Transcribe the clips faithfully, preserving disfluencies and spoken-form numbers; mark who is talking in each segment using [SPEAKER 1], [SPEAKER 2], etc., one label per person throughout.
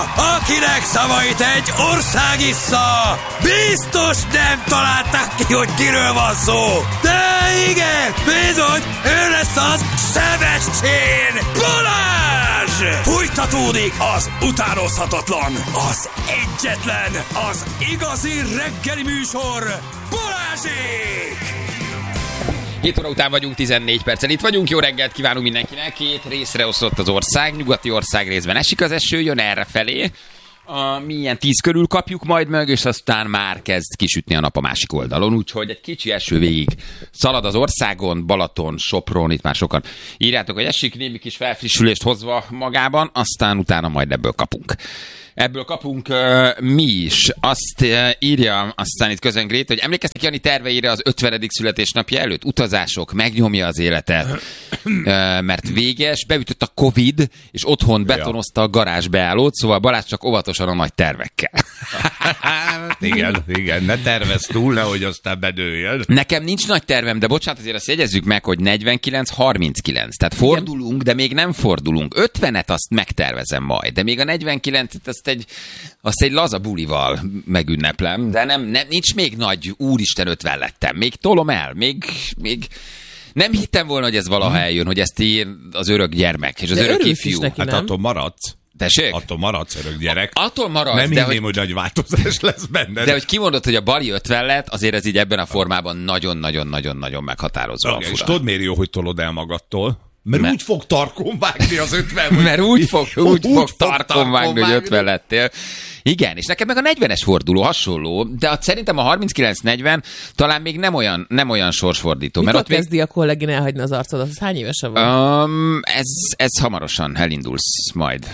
[SPEAKER 1] akinek szavait egy ország issza, biztos nem találták ki, hogy kiről van szó. De igen, bizony, ő lesz az Sebestyén Balázs! Fújtatódik az utánozhatatlan, az egyetlen, az igazi reggeli műsor, Balázsék!
[SPEAKER 2] hét óra után vagyunk, tizennégy perccel itt vagyunk. Jó reggelt kívánunk mindenkinek. Két részre osztott az ország. Nyugati ország részben esik az eső, jön erre felé. A, mi ilyen tíz körül kapjuk majd meg, és aztán már kezd kisütni a nap a másik oldalon. Úgyhogy egy kicsi eső végig szalad az országon, Balaton, Sopron, itt már sokan írjátok, hogy esik, némi kis felfrissülést hozva magában, aztán utána majd ebből kapunk. Ebből kapunk uh, mi is. Azt uh, írja aztán itt közön Grét, hogy emlékeztek Jani terveire az ötvenedik születésnapja előtt? Utazások, megnyomja az életet, uh, mert véges, beütött a Covid, és otthon betonozta a garázsbeállót, szóval Balázs csak óvatosan a nagy tervekkel.
[SPEAKER 3] igen, igen, ne tervezz túl, nehogy aztán bedőljön.
[SPEAKER 2] Nekem nincs nagy tervem, de bocsánat, azért azt jegyezzük meg, hogy negyvenkilenc harminckilenc. Tehát fordulunk, de még nem fordulunk. ötvenet azt megtervezem majd, de még a negyvenkilencet azt egy, azt egy laza bulival megünneplem, de nem, nem, nincs még nagy úristen ötven lettem. Még tolom el, még, még nem hittem volna, hogy ez valaha eljön, hogy ezt ír az örök gyermek, és az de örök ifjú.
[SPEAKER 3] Neki, hát attól maradsz.
[SPEAKER 2] Tessék?
[SPEAKER 3] Attól maradsz örök gyerek.
[SPEAKER 2] A, attól maradsz.
[SPEAKER 3] Nem
[SPEAKER 2] hinném,
[SPEAKER 3] hogy, hogy nagy változás lesz benne.
[SPEAKER 2] De hogy kimondod, hogy a Bali ötven lett, azért ez így ebben a formában nagyon-nagyon-nagyon meghatározó.
[SPEAKER 3] Okay, és tudod, miért jó, hogy tolod el magadtól? Mert, mert úgy fog tarkon vágni az ötven.
[SPEAKER 2] Mert úgy fog, úgy úgy fog tarkon, tarkon vágni, vágni, hogy ötven lettél. Igen, és neked meg a negyvenes forduló hasonló, de szerintem a harminckilenc negyven talán még nem olyan, nem olyan sorsfordító.
[SPEAKER 4] Mikor
[SPEAKER 2] mert ott
[SPEAKER 4] kezdi még... a kollégin elhagyni az arcodat? Az hány évesen van?
[SPEAKER 2] Um, ez, ez hamarosan elindulsz majd.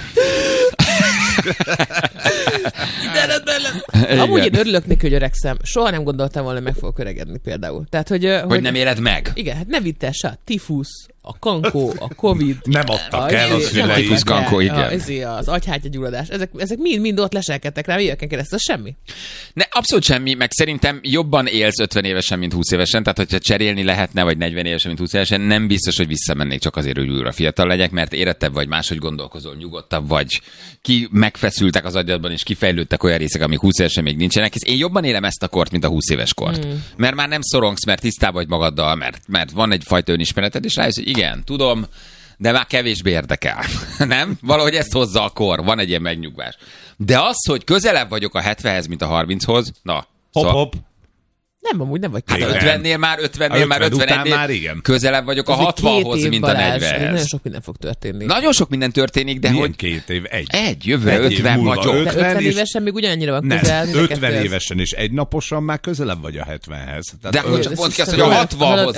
[SPEAKER 4] Amúgy én örülök neki, hogy öregszem. Soha nem gondoltam volna, hogy meg fogok öregedni például. Tehát, hogy,
[SPEAKER 2] hogy, hogy nem éled meg?
[SPEAKER 4] Igen, hát ne vitt el se a tifusz, a kankó, a Covid.
[SPEAKER 3] Nem adtak el az
[SPEAKER 2] szüleim. Tifusz, kankó, igen.
[SPEAKER 4] A, az agyhártyagyulladás. Ezek, ezek mind, mind ott leselkedtek rám éveken keresztül. Semmi.
[SPEAKER 2] Ne, abszolút semmi, meg szerintem jobban élsz ötven évesen, mint húsz évesen, tehát hogyha cserélni lehetne, vagy negyven évesen, mint húsz évesen, nem biztos, hogy visszamennék csak azért, hogy újra fiatal legyek, mert érettebb vagy, máshogy gondolkozol, nyugodtabb vagy, ki megfeszültek az agyadban, és kifejlődtek olyan részek, amik húsz évesen még nincsenek. Én jobban élem ezt a kort, mint a húsz éves kort. Hmm. Mert már nem szorongsz, mert tisztában vagy magaddal, mert, mert van egyfajta önismereted, és rájössz, hogy igen, tudom, de már kevésbé érdekel. Nem? Valahogy ezt hozza a kor, van egy ilyen megnyugvás. De az, hogy közelebb vagyok a hetvenhez, mint a harminchoz, na.
[SPEAKER 3] Hopp,
[SPEAKER 2] szóval...
[SPEAKER 3] hopp.
[SPEAKER 4] Nem, amúgy nem vagy
[SPEAKER 2] hát ötvennél már, ötvennél már, ötvennél már igen. Közelebb vagyok a hatvanhoz, mint a negyvenhez.
[SPEAKER 4] Nagyon sok minden fog történni.
[SPEAKER 2] Nagyon sok minden történik, de
[SPEAKER 3] milyen
[SPEAKER 2] hogy...
[SPEAKER 3] két év? Egy.
[SPEAKER 2] Egy, jövőre ötven vagyok.
[SPEAKER 4] De ötven évesen még ugyanannyira van közel.
[SPEAKER 3] Nem, ötven évesen és egy naposan már közelebb vagy a hetvenhez.
[SPEAKER 2] Tehát de akkor csak pont kezd, hogy a hatvanhoz.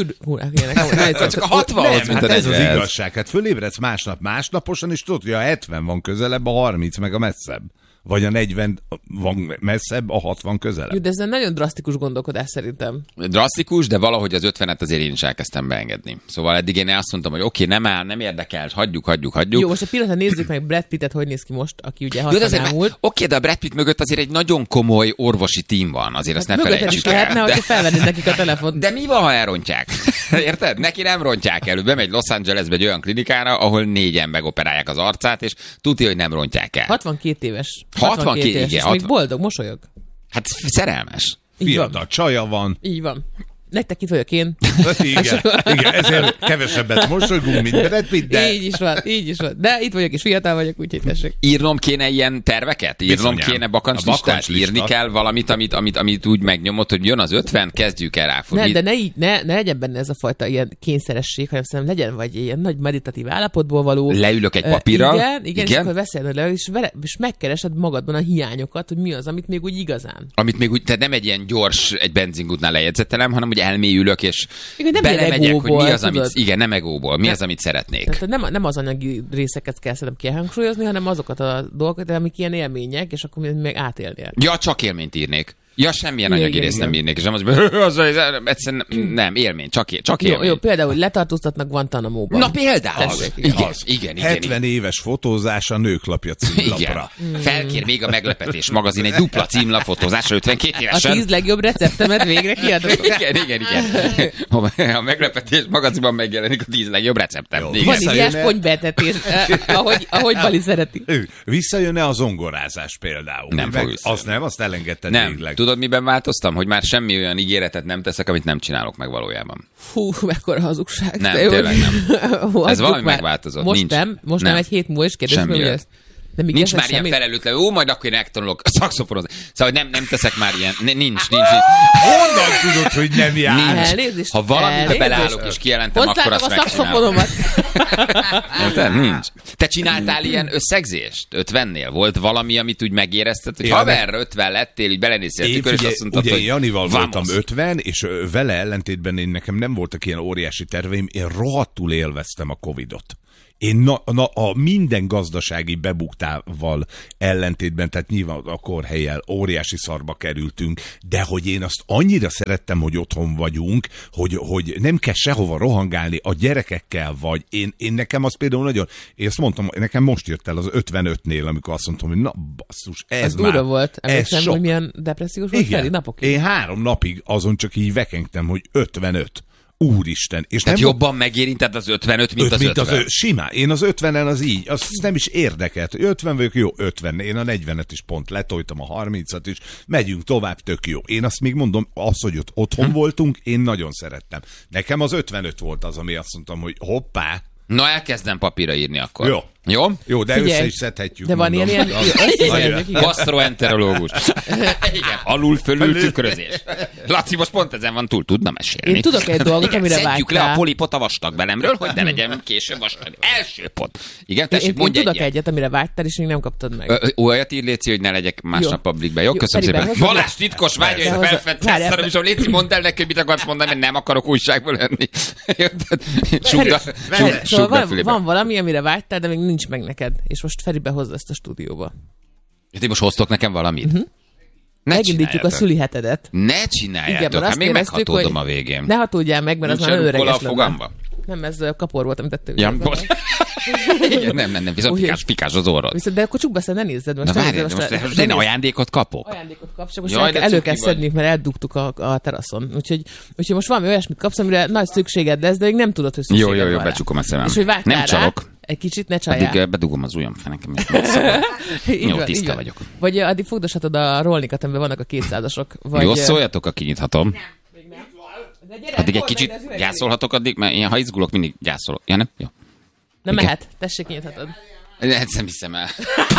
[SPEAKER 2] Csak a hatvanhoz, mint a
[SPEAKER 3] negyvenhez. Ez az igazság. Hát fölébredsz másnap másnaposan, és tudod, hogy a hetven van közelebb, a harminc meg a messzebb. Vagy a negyven van messzebb, a hatvan közelebb.
[SPEAKER 4] Jó, de ez egy nagyon drasztikus gondolkodás szerintem.
[SPEAKER 2] Drasztikus, de valahogy az ötvenet azért én is elkezdtem beengedni. Szóval eddig én azt mondtam, hogy oké, okay, nem áll, nem érdekel, hagyjuk, hagyjuk, hagyjuk.
[SPEAKER 4] Jó, most a pillanatban nézzük meg Brad Pittet, hogy néz ki most, aki ugye hatvan elmúlt.
[SPEAKER 2] Oké, okay, de a Brad Pitt mögött azért egy nagyon komoly orvosi tím van, azért hát azt ne felejtsük el.
[SPEAKER 4] Lehetne, de... hogy felvenni nekik a telefont.
[SPEAKER 2] De mi van, ha elrontják? Érted? Neki nem rontják el. Bemegy Los Angelesbe egy olyan klinikára, ahol négyen megoperálják az arcát, és tudja, hogy nem rontják el.
[SPEAKER 4] hatvankét éves.
[SPEAKER 2] hatvankét, igen.
[SPEAKER 4] És még boldog, mosolyog.
[SPEAKER 2] Hát szerelmes.
[SPEAKER 3] Fiatal csaja van.
[SPEAKER 4] Így van. Nektek itt vagyok én.
[SPEAKER 3] Igen, igen, ezért kevesebbet mosolygunk, mint Brad Pitt, de...
[SPEAKER 4] Így is van, így is van. De itt vagyok, és fiatal vagyok, úgyhogy tessék.
[SPEAKER 2] Írnom kéne ilyen terveket? Írnom Bizonyám. kéne bakancslistát? Írni kell valamit, amit, amit, amit úgy megnyomod, hogy jön az ötven, kezdjük el ráfogni.
[SPEAKER 4] Ne, de ne, így, ne, ne legyen benne ez a fajta ilyen kényszeresség, hanem szerintem legyen vagy ilyen nagy meditatív állapotból való.
[SPEAKER 2] Leülök egy papírral.
[SPEAKER 4] Uh, igen, igen, igen, és akkor veszed le, és, vele, és megkeresed magadban a hiányokat, hogy mi az, amit még úgy igazán.
[SPEAKER 2] Amit még úgy, tehát nem egy ilyen gyors, egy benzingútnál lejegyzetelem, hanem hogy elmélyülök, és
[SPEAKER 4] igen, nem
[SPEAKER 2] belemegyek,
[SPEAKER 4] egóból,
[SPEAKER 2] hogy mi az, amit,
[SPEAKER 4] tudod?
[SPEAKER 2] igen, nem egóból, mi nem, az, amit szeretnék.
[SPEAKER 4] Tehát nem, nem az anyagi részeket kell szerintem kihangsúlyozni, hanem azokat a dolgokat, amik ilyen élmények, és akkor még átélnél.
[SPEAKER 2] Ja, csak élményt írnék. Ja, semmilyen
[SPEAKER 4] Igen,
[SPEAKER 2] anyagi részt
[SPEAKER 4] igen.
[SPEAKER 2] nem írnék, és nem az, az, az, egyszerűen nem, élmény, csak, é- csak
[SPEAKER 4] Jó,
[SPEAKER 2] élmény.
[SPEAKER 4] jó, például letartóztatnak Guantanamo-ban.
[SPEAKER 2] Na például.
[SPEAKER 4] Tessék,
[SPEAKER 2] igen,
[SPEAKER 4] igen.
[SPEAKER 2] az, igen, igen,
[SPEAKER 3] hetven éves fotózás a Nőklapja címlapra.
[SPEAKER 2] igen. Felkér még a Meglepetés magazin egy dupla címlap fotózásra ötvenkét
[SPEAKER 4] A
[SPEAKER 2] évesen.
[SPEAKER 4] tíz legjobb receptemet végre kiadott.
[SPEAKER 2] Igen, igen, igen. A Meglepetés magazinban megjelenik a tíz legjobb receptem.
[SPEAKER 3] Jó.
[SPEAKER 2] Igen.
[SPEAKER 4] Vaníliás
[SPEAKER 3] Visszajön-e?
[SPEAKER 4] ponybetetés, eh, ahogy, ahogy Bali szereti.
[SPEAKER 3] Ő, Visszajön-e a zongorázás például?
[SPEAKER 2] Nem
[SPEAKER 3] Meg-
[SPEAKER 2] fog visszajönni.
[SPEAKER 3] Azt nem, azt elengedted
[SPEAKER 2] Nem.
[SPEAKER 3] végleg.
[SPEAKER 2] Tudod, miben változtam? Hogy már semmi olyan ígéretet nem teszek, amit nem csinálok meg valójában.
[SPEAKER 4] Fú, mekkora hazugság.
[SPEAKER 2] Nem,
[SPEAKER 4] De jó,
[SPEAKER 2] tényleg nem.
[SPEAKER 4] hagyjuk
[SPEAKER 2] Ez valami
[SPEAKER 4] már.
[SPEAKER 2] megváltozott.
[SPEAKER 4] Most
[SPEAKER 2] Nincs.
[SPEAKER 4] nem, most
[SPEAKER 2] Nem.
[SPEAKER 4] nem, egy hét múlva is kérdezzük,
[SPEAKER 2] Semmi
[SPEAKER 4] hogy
[SPEAKER 2] olyan.
[SPEAKER 4] ezt. Nem
[SPEAKER 2] Nincs
[SPEAKER 4] ígértek
[SPEAKER 2] már ilyen
[SPEAKER 4] semmit?
[SPEAKER 2] felelőtlen, ó, majd akkor én megtanulok szaxofonozni. Szóval hogy nem, nem teszek már ilyen, nincs, nincs, nincs.
[SPEAKER 3] Honnan tudod, hogy nem jár?
[SPEAKER 2] Nincs.
[SPEAKER 4] Elnézést,
[SPEAKER 2] Ha valamibe
[SPEAKER 4] elnézést.
[SPEAKER 2] beleállok és kijelentem, akkor
[SPEAKER 4] Hozzátok
[SPEAKER 2] azt
[SPEAKER 4] a
[SPEAKER 2] megcsinálom.
[SPEAKER 4] szaxofonomat.
[SPEAKER 2] Érted? Nincs. Te csináltál ilyen összegzést? ötvennél? Volt valami, amit úgy megérezted, hogy
[SPEAKER 3] Én
[SPEAKER 2] haverra ötven lettél, így belenéztél a
[SPEAKER 3] Én
[SPEAKER 2] tükör, és
[SPEAKER 3] figyelj,
[SPEAKER 2] azt mondtad,
[SPEAKER 3] ugye
[SPEAKER 2] hogy
[SPEAKER 3] én Janival
[SPEAKER 2] vamos.
[SPEAKER 3] voltam ötven, és ö, vele ellentétben én nekem nem voltak ilyen óriási terveim, én rohadtul élveztem a Covidot. Én na, na, a minden gazdasági bebuktával ellentétben, tehát nyilván a kórhellyel óriási szarba kerültünk, de hogy én azt annyira szerettem, hogy otthon vagyunk, hogy, hogy nem kell sehova rohangálni, a gyerekekkel vagy. Én, én nekem az például nagyon, én azt mondtam, nekem most jött el az ötvenötnél, amikor azt mondtam, hogy na basszus, ez
[SPEAKER 4] Ez
[SPEAKER 3] már,
[SPEAKER 4] durva volt.
[SPEAKER 3] ez
[SPEAKER 4] Emlékszem,
[SPEAKER 3] sok.
[SPEAKER 4] hogy milyen depressziós volt Feri
[SPEAKER 3] Igen,
[SPEAKER 4] napokig.
[SPEAKER 3] én három napig azon csak így vekengtem, hogy ötvenöt. Úristen. És
[SPEAKER 2] Tehát
[SPEAKER 3] nem
[SPEAKER 2] jobban megérinted az ötvenöt, mint
[SPEAKER 3] öt,
[SPEAKER 2] az
[SPEAKER 3] mint
[SPEAKER 2] ötven.
[SPEAKER 3] az ö, simán. Én az ötvenen az így, az nem is érdekelt. ötven vagyok, jó, ötven. Én a negyvenet is pont letoltam, a harmincat is. Megyünk tovább, tök jó. Én azt még mondom, az, hogy ott otthon hm. voltunk, én nagyon szerettem. Nekem az ötvenöt volt az, ami azt mondtam, hogy hoppá.
[SPEAKER 2] Na, elkezdem papírra írni akkor.
[SPEAKER 3] Jó.
[SPEAKER 2] Jó?
[SPEAKER 3] Jó, de
[SPEAKER 4] Figyelj,
[SPEAKER 3] össze is szedhetjük.
[SPEAKER 4] de van
[SPEAKER 3] mondom.
[SPEAKER 4] ilyen- ilyen-
[SPEAKER 3] Az-
[SPEAKER 4] összejelzők,
[SPEAKER 3] az-
[SPEAKER 4] igen.
[SPEAKER 2] Gastroenterológus. Igen, alul-fölül tükrözés. Laci most pont ezen van túl, tudna mesélni.
[SPEAKER 4] Én tudok egy dolgot,
[SPEAKER 2] Igen,
[SPEAKER 4] amire
[SPEAKER 2] szedjük le
[SPEAKER 4] vágytál.
[SPEAKER 2] a polipot a vastag belemről, hogy ne legyen később vastag. Első pont. Igen,
[SPEAKER 4] Én,
[SPEAKER 2] tessék,
[SPEAKER 4] én
[SPEAKER 2] mondj
[SPEAKER 4] tudok
[SPEAKER 2] egyet.
[SPEAKER 4] egyet, amire vágytál, és még nem kaptad meg.
[SPEAKER 2] Ö, ö, Olyat ír, Léci, hogy ne legyek másnap
[SPEAKER 4] Jó.
[SPEAKER 2] publikbe. Jó,
[SPEAKER 4] Jó,
[SPEAKER 2] köszönöm
[SPEAKER 4] Feriben,
[SPEAKER 2] szépen.
[SPEAKER 4] hozzá-
[SPEAKER 2] Valás titkos vágya,
[SPEAKER 4] De
[SPEAKER 2] hogy
[SPEAKER 4] hozzá-
[SPEAKER 2] felfedeztem,
[SPEAKER 4] várjál.
[SPEAKER 2] és Léci, mondd el neki, hogy mit akarsz mondani, mert nem akarok újságból lenni. Súgd a-
[SPEAKER 4] Feri,
[SPEAKER 2] súgd-
[SPEAKER 4] szóval
[SPEAKER 2] súgd a
[SPEAKER 4] van,
[SPEAKER 2] fülébe.
[SPEAKER 4] van valami, amire vágytál, de még nincs meg neked. És most Feri behozza ezt a stúdióba.
[SPEAKER 2] Ti most hoztok nekem valamit? Ne
[SPEAKER 4] Megindítjuk a
[SPEAKER 2] csináljátok.
[SPEAKER 4] szüli hetedet.
[SPEAKER 2] Ne
[SPEAKER 4] Igen,
[SPEAKER 2] csináljátok,
[SPEAKER 4] mert
[SPEAKER 2] hát
[SPEAKER 4] azt
[SPEAKER 2] még
[SPEAKER 4] éreztük,
[SPEAKER 2] meghatódom
[SPEAKER 4] hogy
[SPEAKER 2] a végén.
[SPEAKER 4] ne hatudjál meg, mert az
[SPEAKER 2] Nincs
[SPEAKER 4] már
[SPEAKER 2] rukkola
[SPEAKER 4] öreges
[SPEAKER 2] a
[SPEAKER 4] lenne.
[SPEAKER 2] fogamba?
[SPEAKER 4] Nem, ez ö, kapor volt, amit tettél.
[SPEAKER 2] Ja,
[SPEAKER 4] ugye.
[SPEAKER 2] bocs. Igen, nem, nem, nem, viszont
[SPEAKER 4] Úgy-
[SPEAKER 2] fikás, fikás az orrod.
[SPEAKER 4] Viszont, de akkor csukd be, ne nézzed. Most
[SPEAKER 2] Na
[SPEAKER 4] ne
[SPEAKER 2] várjál,
[SPEAKER 4] nézzed,
[SPEAKER 2] most,
[SPEAKER 4] most
[SPEAKER 2] most
[SPEAKER 4] ne
[SPEAKER 2] én
[SPEAKER 4] nézd.
[SPEAKER 2] ajándékot kapok?
[SPEAKER 4] Ajándékot kapsz, csak most
[SPEAKER 2] Jaj,
[SPEAKER 4] el,
[SPEAKER 2] de
[SPEAKER 4] kell- elő
[SPEAKER 2] cuki
[SPEAKER 4] kell
[SPEAKER 2] vagy.
[SPEAKER 4] szedniük, mert eldugtuk a, a teraszon. Úgyhogy, úgyhogy most valami olyasmit kapsz, amire nagy szükséged lesz, de még nem tudod, hogy
[SPEAKER 2] Jó,
[SPEAKER 4] szükséged
[SPEAKER 2] jó, jó,
[SPEAKER 4] van rá.
[SPEAKER 2] becsukom a szemem.
[SPEAKER 4] És hogy vágytál
[SPEAKER 2] Nem
[SPEAKER 4] rá,
[SPEAKER 2] csalok.
[SPEAKER 4] egy kicsit ne csaljál.
[SPEAKER 2] Addig eh, bedugom az ujjam fel, nekem ez megszabad.
[SPEAKER 4] Így
[SPEAKER 2] Jó,
[SPEAKER 4] van,
[SPEAKER 2] tiszta
[SPEAKER 4] így van.
[SPEAKER 2] vagyok.
[SPEAKER 4] Vagy ö, addig fogdoshatod a rolnikat, amiben vannak a kétszázasok. Vagy,
[SPEAKER 2] Jó,
[SPEAKER 4] ö,
[SPEAKER 2] szóljatok, ha kinyithatom.
[SPEAKER 4] de gyere,
[SPEAKER 2] Addig egy
[SPEAKER 4] hol
[SPEAKER 2] kicsit
[SPEAKER 4] megy az üveg elé?
[SPEAKER 2] gyászolhatok addig, mert én ha izgulok, mindig gyászolok. Ja, nem? Jó.
[SPEAKER 4] Na
[SPEAKER 2] Igen.
[SPEAKER 4] mehet, tessék, kinyithatod.
[SPEAKER 2] Ezt nem hiszem el.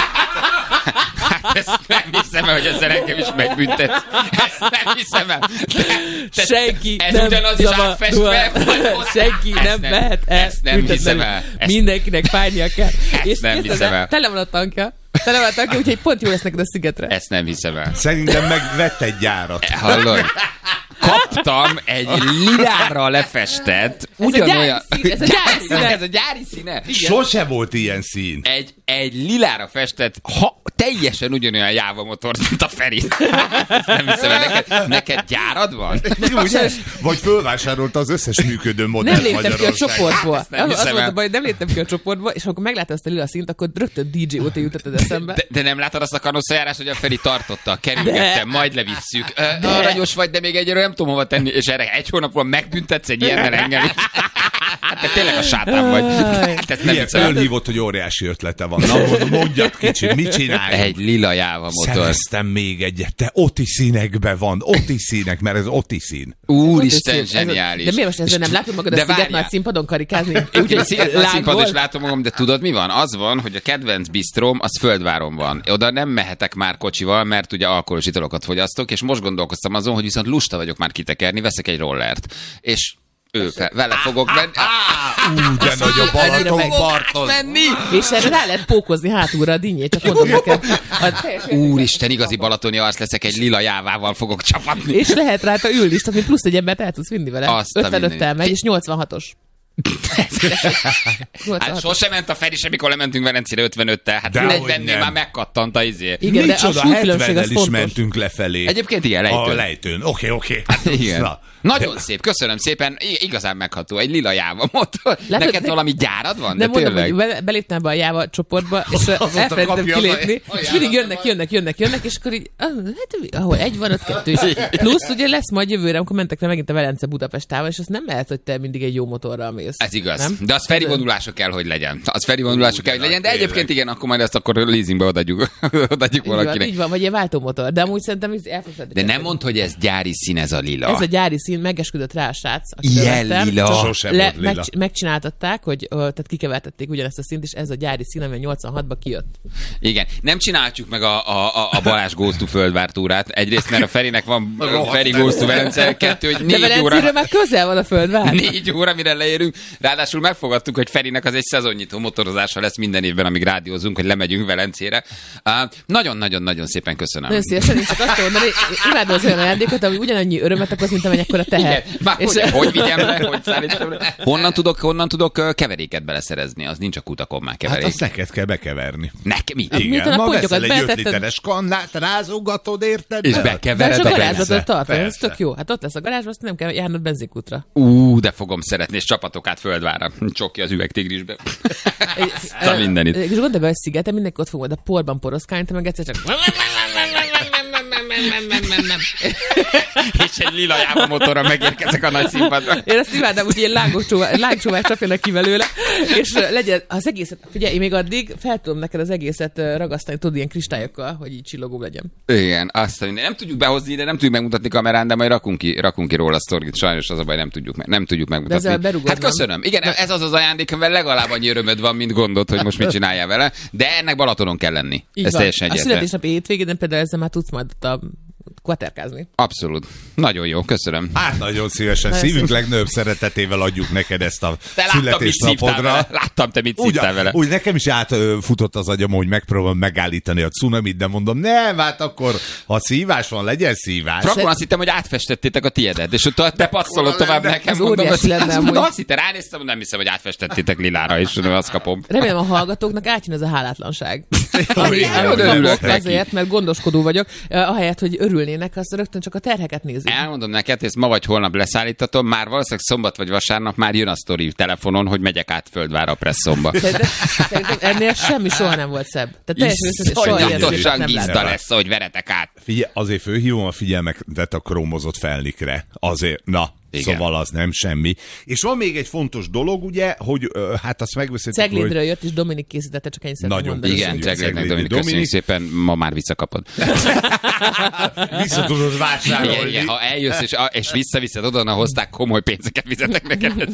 [SPEAKER 2] Hát ezt nem hiszem el, hogy ezzel engem is megbüntet. Ezt nem hiszem el. De, de,
[SPEAKER 4] Senki
[SPEAKER 2] ez
[SPEAKER 4] nem
[SPEAKER 2] ugyanaz is
[SPEAKER 4] zavar-
[SPEAKER 2] átfestve. vagy-
[SPEAKER 4] Senki
[SPEAKER 2] Ezt
[SPEAKER 4] nem mehet el.
[SPEAKER 2] Ezt nem hiszem el. Ezt,
[SPEAKER 4] Mindenkinek fájnia kell. És
[SPEAKER 2] nem
[SPEAKER 4] képzeld
[SPEAKER 2] hiszem el.
[SPEAKER 4] Tele van a tankja. Tele van a tankja, úgyhogy pont jó lesz neked a szigetre.
[SPEAKER 2] ezt nem hiszem el.
[SPEAKER 3] Szerintem megvett egy gyárat.
[SPEAKER 2] Hallod? Kaptam egy lilára lefestett, ugyanolyan...
[SPEAKER 4] gyári szín, ez a gyári színe.
[SPEAKER 2] Ez a gyári színe.
[SPEAKER 3] Sose volt ilyen szín.
[SPEAKER 2] Egy, egy lilára festett, ha, teljesen ugyanolyan Jáva motort, mint a Feri. Ezt nem hiszem el. Neked, neked gyárad van?
[SPEAKER 3] Ugye? Vagy fölvásárolta az összes működő modell
[SPEAKER 4] Nem léptem ki a
[SPEAKER 3] Magyarországon.
[SPEAKER 4] csoportból.
[SPEAKER 2] Ezt nem
[SPEAKER 4] Az
[SPEAKER 2] hiszem
[SPEAKER 4] volt
[SPEAKER 2] el.
[SPEAKER 4] a baj, hogy nem léptem ki a csoportból, és amikor megláttam ezt a lila színt, akkor rögtön dé dzsé óta jutott az eszembe.
[SPEAKER 2] De, de nem látod azt a kanoszajárást, hogy a Feri tartotta, kerülgettem, majd levisszük. Ö, aranyos vagy, de még egyről nem tudom hova tenni, és erre egy hónapról megbüntetsz egy ilyennel engem is. Hát te tényleg a sátán vagy. Hát ezt nem
[SPEAKER 3] Ilyen
[SPEAKER 2] hiszem el.
[SPEAKER 3] fölhívott, hogy óriási ötlete van. Na, mondjad kicsit, mit csinálj?
[SPEAKER 2] Egy lila Jáva motor.
[SPEAKER 3] Szereztem még egyet. Te oti színekben van. Oti színek, mert ez oti szín.
[SPEAKER 2] Úristen,
[SPEAKER 4] Ez- ez-
[SPEAKER 2] zseniális.
[SPEAKER 4] De miért most ezzel nem látod magad a
[SPEAKER 2] De
[SPEAKER 4] sziget
[SPEAKER 2] várjál.
[SPEAKER 4] nagy színpadon karikázni?
[SPEAKER 2] Úgyhogy
[SPEAKER 4] Úgyhogy
[SPEAKER 2] szépen a színpadon is
[SPEAKER 4] lángol?
[SPEAKER 2] látom magam, de tudod mi van? Az van, hogy a kedvenc bisztróm az Földváron van. Oda nem mehetek már kocsival, mert ugye alkoholos italokat fogyasztok, és most gondolkoztam azon, hogy viszont lusta vagyok már kitekerni, veszek egy rollert. És ő fel, vele fogok menni.
[SPEAKER 3] Ú, de nagy a
[SPEAKER 4] Annyira meg-
[SPEAKER 3] Balatonparton.
[SPEAKER 2] menni!
[SPEAKER 4] És erre rá lehet pókozni hátulra a dinnyét, csak mondom neked. A-
[SPEAKER 2] Úristen, igazi balatoni arc leszek, egy lila Jávával fogok csapatni.
[SPEAKER 4] És lehet rá ülni is, tehát még plusz egy embert el tudsz vinni vele.
[SPEAKER 2] Azt a
[SPEAKER 4] ötvenöttel
[SPEAKER 2] mindenit.
[SPEAKER 4] megy, és nyolcvanhatos.
[SPEAKER 2] Hát sosem ment a Feri sem, mikor lementünk Velencére ötvenöttel. Hát negyvennél már megkattant a izé.
[SPEAKER 4] Igen,
[SPEAKER 3] micsoda,
[SPEAKER 4] de a súlykülönbség az
[SPEAKER 3] is
[SPEAKER 4] fontos.
[SPEAKER 3] mentünk lefelé.
[SPEAKER 2] Egyébként igen, lejtőn.
[SPEAKER 3] A lejtőn. Oké, oké.
[SPEAKER 2] Igen. Nagyon szép, köszönöm szépen. I- igazán megható. Egy lila Jáva motor. Neked
[SPEAKER 4] ne...
[SPEAKER 2] valami gyárad van?
[SPEAKER 4] Nem
[SPEAKER 2] de
[SPEAKER 4] mondom,
[SPEAKER 2] tényleg.
[SPEAKER 4] hogy be- beléptem be a Jáva csoportba, és elfelejtettem kilépni,
[SPEAKER 2] a- a
[SPEAKER 4] és mindig
[SPEAKER 2] Jáva-
[SPEAKER 4] jönnek, jönnek, jönnek, jönnek, és akkor így, ah, hát ahol egy van, ott kettő is. Plusz ugye lesz majd jövőre, amikor mentek le megint a Velence-Budapest távol, és az nem lehet, hogy te mindig egy jó motorral mész.
[SPEAKER 2] Ez igaz.
[SPEAKER 4] Nem?
[SPEAKER 2] De az Feri vonulása kell, hogy legyen. Az Feri vonulása kell, hogy legyen, de egyébként igen, akkor majd ezt akkor leasingbe odaadjuk, odaadjuk
[SPEAKER 4] Így van,
[SPEAKER 2] valakinek.
[SPEAKER 4] így van, vagy egy váltómotor, de amúgy szerintem ez el fogsz
[SPEAKER 2] De nem mondd, hogy ez gyári szín, ez a lila.
[SPEAKER 4] Ez a gyári szín, megesküdött rá a srác.
[SPEAKER 2] Ilyen lila.
[SPEAKER 3] Sosem volt lila.
[SPEAKER 4] Meg, megcsináltatták, hogy ö, tehát kikevertették ugyanezt a színt, és ez a gyári szín, ami a nyolcvanhatban kijött.
[SPEAKER 2] Igen, nem csináljuk meg a, a, a Balázs Ghost to Földvár túrát. Egyrészt, mert a Ferinek van Feri Ghost to Velence, kettő, hogy
[SPEAKER 4] De
[SPEAKER 2] négy óra...
[SPEAKER 4] Velencéről már közel van a földvár.
[SPEAKER 2] Négy óra, mire leérünk. Ráadásul megfogadtuk, hogy Ferinek az egy szezonnyitó motorozása lesz minden évben, amíg rádiózunk, hogy lemegyünk Velencére. Uh, nagyon-nagyon-nagyon szépen köszönöm.
[SPEAKER 4] Nagyon szívesen, én csak azt mondani, imádom az olyan ajándékot, ami ugyanannyi örömet okoz, mint amennyekora teher.
[SPEAKER 2] Igen, már
[SPEAKER 4] És-
[SPEAKER 2] hogy, hogy vigyem le, hogy szállítsam le. Honnan tudok, honnan tudok ö, keveréket beleszerezni? Az nincs a kutakon már
[SPEAKER 3] Hát
[SPEAKER 2] keverék.
[SPEAKER 3] azt neked kell bekeverni.
[SPEAKER 2] Nekem mi?
[SPEAKER 4] Miután
[SPEAKER 3] Igen,
[SPEAKER 4] a
[SPEAKER 3] ma
[SPEAKER 4] pontyokat
[SPEAKER 3] veszel egy öt
[SPEAKER 4] betetted-
[SPEAKER 3] literes kannát, rázogatod, érted?
[SPEAKER 2] És
[SPEAKER 3] Be-
[SPEAKER 4] De
[SPEAKER 2] bekevered
[SPEAKER 4] csak
[SPEAKER 2] a
[SPEAKER 4] a
[SPEAKER 2] benzin.
[SPEAKER 4] garázsba tartani, ez
[SPEAKER 3] persze.
[SPEAKER 4] tök jó. Hát ott lesz a garázsba, azt nem kell járnod benzinkútra.
[SPEAKER 2] Ú, de fogom szeretni, és csapatok át Földvára. Csoki az üvegtigrisbe. A mindenit.
[SPEAKER 4] És gondolj be, hogy szigeten mindenki ott fog majd a porban poroszkálni, te meg egyszer csak...
[SPEAKER 2] És egy lila Jáva motorra megérkezek a nagy színpadra.
[SPEAKER 4] Én azt imádom, hogy ilyen lángcsóvás csapjanak ki belőle, és legyen az egészet, figyelj, én még addig fel tudom neked az egészet ragasztani, tudod, ilyen kristályokkal, hogy így csillogó legyen.
[SPEAKER 2] Igen, azt mondja, nem tudjuk behozni, de nem tudjuk megmutatni kamerán, de majd rakunk ki, rakunk ki róla sztorgit. Sajnos az a baj, nem tudjuk, meg- nem tudjuk megmutatni.
[SPEAKER 4] ezzel berugod,
[SPEAKER 2] Hát
[SPEAKER 4] nem?
[SPEAKER 2] köszönöm. Igen, ez az az ajándék, amivel legalább annyi örömöd van, mint gondod, hogy most mit csináljál vele, de ennek Balatonon kell lenni.
[SPEAKER 4] Így
[SPEAKER 2] Ez
[SPEAKER 4] van.
[SPEAKER 2] teljesen
[SPEAKER 4] A
[SPEAKER 2] egyértelmű.
[SPEAKER 4] születésnapi hétvégén például ezzel már tudsz majd ott a kvaterkázni.
[SPEAKER 2] Abszolút. Nagyon jó, köszönöm.
[SPEAKER 3] Hát nagyon szívesen,
[SPEAKER 4] Nagyon
[SPEAKER 3] szívünk
[SPEAKER 4] szívesen.
[SPEAKER 3] legnagyobb szeretetével adjuk neked ezt a
[SPEAKER 2] Te láttam, mit szívtál
[SPEAKER 3] születésnapodra.
[SPEAKER 2] vele. Láttam, te mit
[SPEAKER 3] Úgy,
[SPEAKER 2] szívtál vele.
[SPEAKER 3] úgy nekem is átfutott az agyam, hogy megpróbálom megállítani a cunamit, de mondom, nem, hát akkor, ha szívás van, legyen szívás.
[SPEAKER 2] Frakon azt hittem, hogy átfestettétek a tiédet, és ott te passzolod tovább nekem.
[SPEAKER 4] Az
[SPEAKER 2] mondom,
[SPEAKER 4] óriási
[SPEAKER 2] azt-
[SPEAKER 4] lenne
[SPEAKER 2] azt-
[SPEAKER 4] amúgy.
[SPEAKER 2] Azt hittem, ránéztem, nem hiszem, hogy átfestettétek lilára, és azt kapom.
[SPEAKER 4] Remélem a hallgatóknak átjön ez a hálátlanság. Ami,
[SPEAKER 3] igen,
[SPEAKER 4] amit
[SPEAKER 2] örülök
[SPEAKER 4] kapok
[SPEAKER 2] neki.
[SPEAKER 4] azért, mert gondoskodó vagyok, eh, ahelyett, hogy örülnének, azt rögtön csak a terheket nézik.
[SPEAKER 2] Elmondom neked, ezt ma vagy holnap leszállítatom, már valószínűleg szombat vagy vasárnap már jön a sztori telefonon, hogy megyek át Földvára a presszomba.
[SPEAKER 4] Szerintem, szerintem ennél semmi soha nem volt szebb. Tehát teljesen őszintén soha ilyen szépet
[SPEAKER 2] Iszonyatosan
[SPEAKER 4] nem
[SPEAKER 2] gizda
[SPEAKER 4] láttam.
[SPEAKER 2] lesz, hogy veretek át.
[SPEAKER 3] Figyelj, azért fölhívom a figyelmet a krómozott felnikre. Azért, na,
[SPEAKER 2] Igen.
[SPEAKER 3] szóval az nem semmi. És van még egy fontos dolog, ugye, hogy ö, hát azt megbeszéltük, hogy...
[SPEAKER 4] Ceglédről jött, és Dominik készítette, csak ennyit szeretném
[SPEAKER 3] Nagyon
[SPEAKER 4] mondani.
[SPEAKER 2] Igen,
[SPEAKER 3] Köszönjük,
[SPEAKER 2] Ceglédnek
[SPEAKER 3] Ceglédi
[SPEAKER 2] Dominik, köszönjük
[SPEAKER 3] Dominik.
[SPEAKER 2] szépen, ma már visszakapod.
[SPEAKER 3] Vissza tudod
[SPEAKER 2] Igen,
[SPEAKER 3] vásárolni.
[SPEAKER 2] igen, ha eljössz és, és visszaviszed oda, na hozták, komoly pénzeket fizetek neked.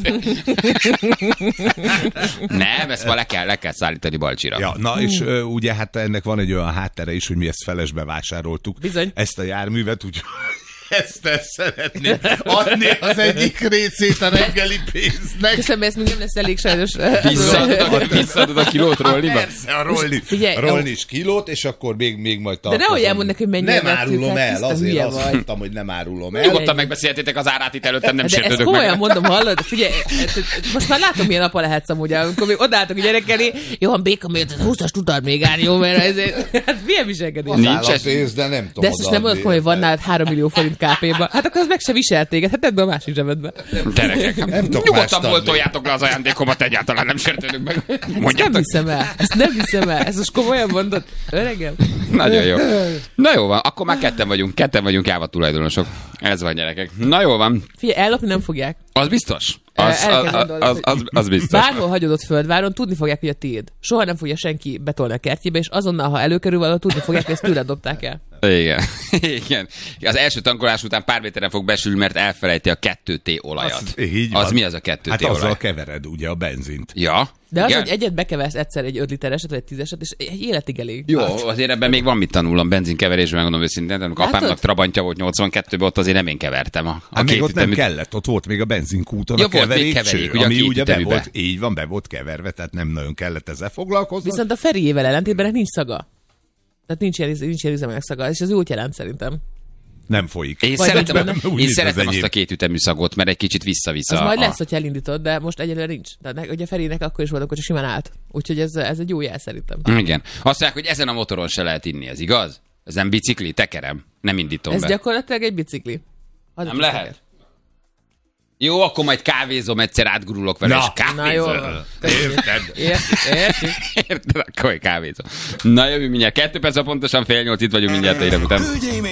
[SPEAKER 2] Nem, ezt ma le kell, le kell szállítani Balcsira.
[SPEAKER 3] Ja, na és ö, ugye hát ennek van egy olyan háttere is, hogy mi ezt felesbe vásároltuk.
[SPEAKER 4] Bizony.
[SPEAKER 3] Ezt a járművet, úgy ezt, ezt szeretném adni az egyik részét a reggeli pénznek.
[SPEAKER 4] Köszönöm, ez még nem lesz elég sajnos.
[SPEAKER 2] Visszaadod a, visszaadod a kilót Rolliba?
[SPEAKER 3] Persze, a rolli,
[SPEAKER 4] Figyelj,
[SPEAKER 3] rolli is kilót, és akkor még, még majd
[SPEAKER 4] De
[SPEAKER 3] tartozom.
[SPEAKER 4] nehogy elmondnak, hogy mennyire
[SPEAKER 3] Nem
[SPEAKER 4] vettük,
[SPEAKER 3] árulom
[SPEAKER 4] hát
[SPEAKER 3] el,
[SPEAKER 4] tiszta
[SPEAKER 3] azért
[SPEAKER 4] hülye
[SPEAKER 3] azt
[SPEAKER 4] vagy.
[SPEAKER 3] mondtam, hogy nem árulom el.
[SPEAKER 2] Nyugodtan megbeszéltétek az árát itt előttem, nem
[SPEAKER 4] De ezt
[SPEAKER 2] sértődök
[SPEAKER 4] komolyan
[SPEAKER 2] meg.
[SPEAKER 4] mondom, hallod? Figyelj, most már látom, milyen apa lehetsz amúgy, amikor még odaálltok a gyerekkelé, jó, van béka, miért a húszas tudod még állni, jó, mert ezért, hát milyen viselkedés.
[SPEAKER 2] Nincs
[SPEAKER 3] Nincs
[SPEAKER 2] ez-
[SPEAKER 3] pénz, de nem tudom
[SPEAKER 4] De ezt most nem mondod, hogy van nálad három millió forint ká pé-ba. Hát akkor az meg se visel téged, hát tedd be a másik zsebedbe.
[SPEAKER 2] Gyerekek,
[SPEAKER 3] Nem tudok
[SPEAKER 2] nyugodtan
[SPEAKER 3] mást adni.
[SPEAKER 2] boltoljátok le az ajándékomat, egyáltalán nem sértődök meg.
[SPEAKER 4] Ezt nem
[SPEAKER 2] Mondjátok.
[SPEAKER 4] hiszem el, ezt nem hiszem el, ezt most komolyan mondod, öregem.
[SPEAKER 2] Nagyon jó. Na jó van, akkor már ketten vagyunk, ketten vagyunk Jáva tulajdonosok. Ez van, gyerekek. Na jó van,
[SPEAKER 4] Figyelj, ellopni nem fogják.
[SPEAKER 2] az biztos. Az,
[SPEAKER 4] El kell
[SPEAKER 2] az,
[SPEAKER 4] gondolni,
[SPEAKER 2] az, az, az biztos.
[SPEAKER 4] Bárhol hagyod ott Földváron, tudni fogják, hogy a tiéd. Soha nem fogja senki betolni a kertjébe, és azonnal, ha előkerül valahol, tudni fogják, hogy ezt tőled dobták el.
[SPEAKER 2] Igen. Igen. Az első tankolás után pár méteren fog besülni, mert elfelejti a kettő té olajat.
[SPEAKER 3] Az, így
[SPEAKER 2] az
[SPEAKER 3] van.
[SPEAKER 2] mi az a kettő té
[SPEAKER 3] Hát
[SPEAKER 2] olaj?
[SPEAKER 3] azzal kevered ugye a benzint.
[SPEAKER 2] Ja.
[SPEAKER 4] De az,
[SPEAKER 2] igen?
[SPEAKER 4] hogy egyet bekeversz egyszer egy öt litereset, vagy egy tízeset, és egy életig elég.
[SPEAKER 2] Jó, azért ebben még van mit tanulnom benzinkeverésben, megmondom őszintén. Amikor
[SPEAKER 4] Látod?
[SPEAKER 2] apámnak Trabantja volt nyolcvankettőben, ott azért nem én kevertem. A, a
[SPEAKER 3] Hát még ott nem
[SPEAKER 2] képítem-
[SPEAKER 3] kellett, ott volt még a benzinkúton
[SPEAKER 2] Ja,
[SPEAKER 3] a
[SPEAKER 2] volt még
[SPEAKER 3] keverék,
[SPEAKER 2] keverék,
[SPEAKER 3] cső,
[SPEAKER 2] ugye a
[SPEAKER 3] ami ugye be
[SPEAKER 2] képítőműbe.
[SPEAKER 3] volt, így van, be volt keverve, tehát nem nagyon kellett ezzel foglalkozni.
[SPEAKER 4] Viszont a Feriével ellentétben nincs szaga. Tehát nincs ilyen, nincs ilyen üzemanyag szaga, és ez jót jelent szerintem.
[SPEAKER 3] Nem folyik.
[SPEAKER 2] Én
[SPEAKER 4] Vagy
[SPEAKER 2] szeretem,
[SPEAKER 4] nincs
[SPEAKER 2] én
[SPEAKER 3] benne.
[SPEAKER 2] szeretem
[SPEAKER 3] Úgy
[SPEAKER 2] azt
[SPEAKER 3] az
[SPEAKER 2] a két ütemű szagot, mert egy kicsit vissza-vissza.
[SPEAKER 4] Az majd
[SPEAKER 2] a-
[SPEAKER 4] lesz, hogyha elindítod, de most egyelőre nincs. Tehát ugye Ferinek akkor is volt, akkor csak simán állt. Úgyhogy ez, ez egy jó jel szerintem.
[SPEAKER 2] Igen. Azt mondják, hogy ezen a motoron se lehet inni, ez igaz? Ez nem bicikli? Tekerem. Nem indítom
[SPEAKER 4] Ez
[SPEAKER 2] be.
[SPEAKER 4] gyakorlatilag egy bicikli. Az
[SPEAKER 2] Nem
[SPEAKER 4] a
[SPEAKER 2] lehet?
[SPEAKER 4] teker.
[SPEAKER 2] Jó, akkor majd kávézom, egyszer átgurulok vele,
[SPEAKER 3] Na.
[SPEAKER 2] és kávézom.
[SPEAKER 4] Na jó. van.
[SPEAKER 3] Érted?
[SPEAKER 4] Értjük, értjük.
[SPEAKER 2] Érted? Akkor kávézom. Na jövő mindjárt. Kettő perc, pontosan fél nyolc, itt vagyunk mindjárt a hírek után.
[SPEAKER 1] Hölgyeim